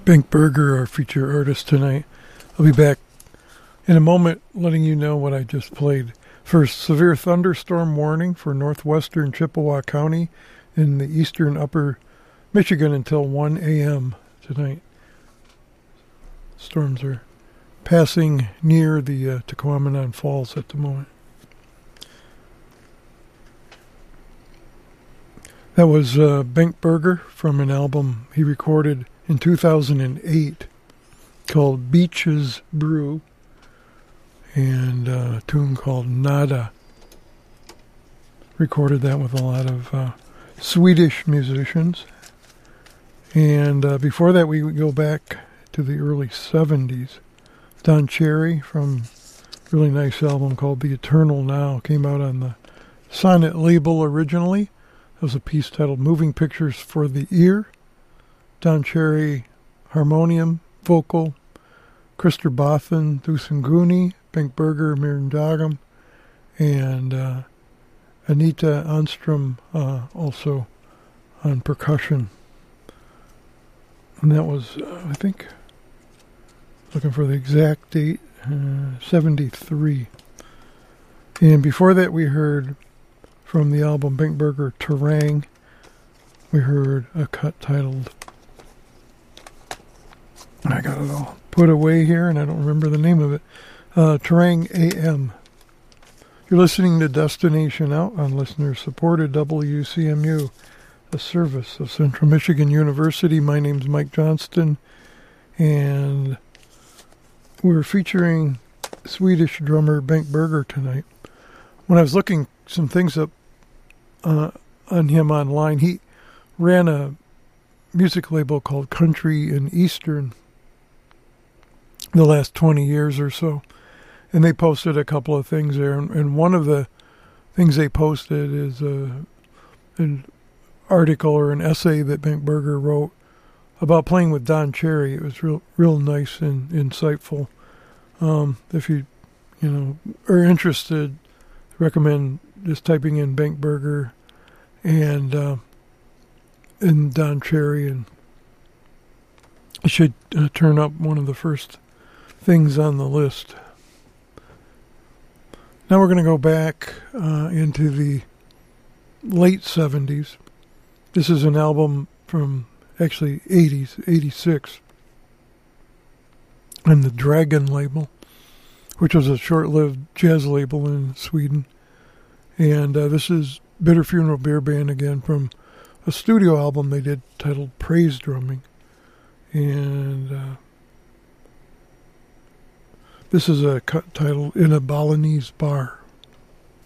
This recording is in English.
Bengt Berger, our feature artist tonight. I'll be back in a moment letting you know what I just played. First, severe thunderstorm warning for northwestern Chippewa County in the eastern upper Michigan until 1 a.m. tonight. Storms are passing near the Tahquamenon Falls at the moment. That was Bengt Berger from an album he recorded in 2008 called Beach's Brew and a tune called Nada. Recorded that with a lot of Swedish musicians. And before that, we would go back to the early 70s. Don Cherry from a really nice album called The Eternal Now came out on the Sonnet label originally. It was a piece titled Moving Pictures for the Ear. Don Cherry, harmonium, vocal, Krister Bothan, Dusanguni, Bengt Berger, Mirndagam, and Anita Onstrom also on percussion. And that was, I think, looking for the exact date, 73. And before that we heard from the album Bengt Berger Terang, we heard a cut titled, I got it all put away here and I don't remember the name of it, Terang AM. You're listening to Destination Out on listener-supported WCMU, a service of Central Michigan University. My name's Mike Johnston, and we're featuring Swedish drummer Bengt Berger tonight. When I was looking some things up on him online, he ran a music label called Country and Eastern the last 20 years or so, and they posted a couple of things there, and one of the things they posted is an article or an essay that Bengt Berger wrote about playing with Don Cherry. It was real nice and insightful. If you are interested, I recommend just typing in Bengt Berger and Don Cherry, and it should turn up one of the first things on the list. Now we're going to go back into the late 70s. This is an album from actually 80s, 86, on the Dragon label, which was a short-lived jazz label in Sweden. And this is Bitter Funeral Beer Band again from a studio album they did titled Praise Drumming. And this is a cut titled In a Balinese Bar.